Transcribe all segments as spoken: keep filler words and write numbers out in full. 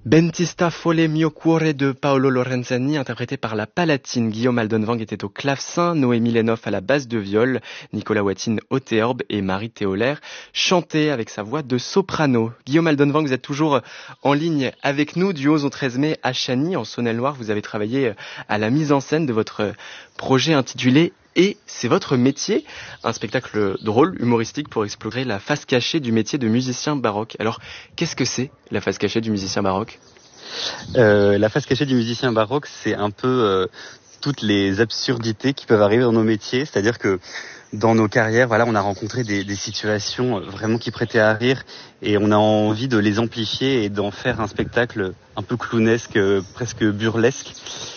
Bentista folle mio cuore de Paolo Lorenzani, interprété par la Palatine. Guillaume Aldenwang était au clavecin, Noémie Lenoff à la basse de viol, Nicolas Watine au théorbe et Marie Théolaire chantait avec sa voix de soprano. Guillaume Aldenwang, vous êtes toujours en ligne avec nous du onze au treize mai à Chagny, en Saône-et-Loire. Vous avez travaillé à la mise en scène de votre projet intitulé Et c'est votre métier, un spectacle drôle, humoristique pour explorer la face cachée du métier de musicien baroque. Alors, qu'est-ce que c'est la face cachée du musicien baroque ? euh, La face cachée du musicien baroque, c'est un peu euh, toutes les absurdités qui peuvent arriver dans nos métiers. C'est-à-dire que dans nos carrières, voilà, on a rencontré des, des situations vraiment qui prêtaient à rire et on a envie de les amplifier et d'en faire un spectacle un peu clownesque, presque burlesque.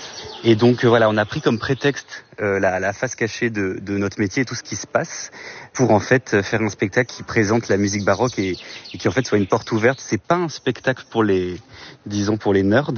Et donc euh, voilà, on a pris comme prétexte euh, la, la face cachée de, de notre métier et tout ce qui se passe pour en fait faire un spectacle qui présente la musique baroque et, et qui en fait soit une porte ouverte. C'est pas un spectacle pour les, disons pour les nerds,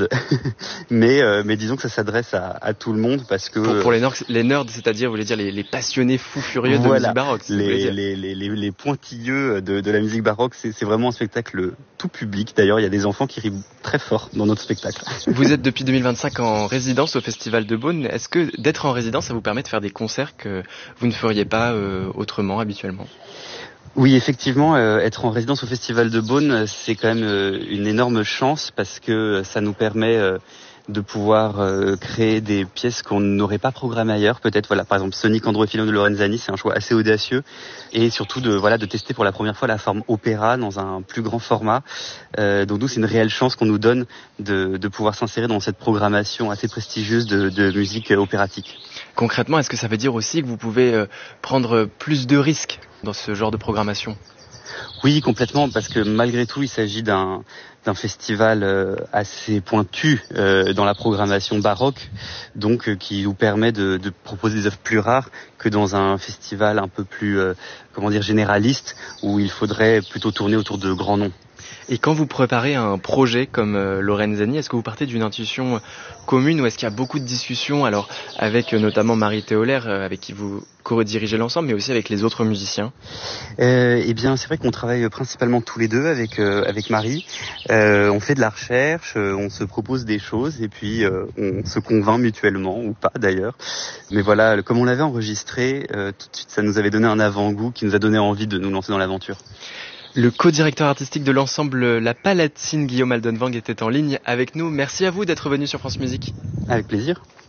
mais euh, mais disons que ça s'adresse à, à tout le monde parce que pour, pour les nerds, les nerds, c'est-à-dire vous voulez dire les, les passionnés fous furieux de voilà, musique baroque. Les, les, les, les, les pointilleux de, de la musique baroque, c'est, c'est vraiment un spectacle tout public. D'ailleurs, il y a des enfants qui rient très fort dans notre spectacle. Vous êtes depuis deux mille vingt-cinq en résidence au Festival de Beaune. Est-ce que d'être en résidence, ça vous permet de faire des concerts que vous ne feriez pas euh, autrement, habituellement ? Oui, effectivement, euh, être en résidence au Festival de Beaune, c'est quand même euh, une énorme chance parce que ça nous permet euh, de pouvoir euh, créer des pièces qu'on n'aurait pas programmées ailleurs. Peut-être, voilà, par exemple, Sonic Androfilo de Lorenzani, c'est un choix assez audacieux et surtout de voilà de tester pour la première fois la forme opéra dans un plus grand format. Euh, donc nous, c'est une réelle chance qu'on nous donne de, de pouvoir s'insérer dans cette programmation assez prestigieuse de, de musique opératique. Concrètement, est-ce que ça veut dire aussi que vous pouvez euh, prendre plus de risques dans ce genre de programmation ? Oui, complètement, parce que malgré tout, il s'agit d'un, d'un festival euh, assez pointu euh, dans la programmation baroque, donc euh, qui nous permet de, de proposer des œuvres plus rares que dans un festival un peu plus, euh, comment dire, généraliste, où il faudrait plutôt tourner autour de grands noms. Et quand vous préparez un projet comme euh, Lorenzani, est-ce que vous partez d'une intuition commune ou est-ce qu'il y a beaucoup de discussions, alors avec euh, notamment Marie Théolaire, euh, avec qui vous co-dirigez l'ensemble, mais aussi avec les autres musiciens ? euh, Eh bien, c'est vrai qu'on travaille principalement tous les deux avec euh, avec Marie. Euh, on fait de la recherche, euh, on se propose des choses et puis euh, on se convainc mutuellement ou pas d'ailleurs. Mais voilà, comme on l'avait enregistré, euh, tout de suite, ça nous avait donné un avant-goût qui nous a donné envie de nous lancer dans l'aventure. Le co-directeur artistique de l'ensemble La Palatine, Guillaume Aldenwang, était en ligne avec nous. Merci à vous d'être venu sur France Musique. Avec plaisir.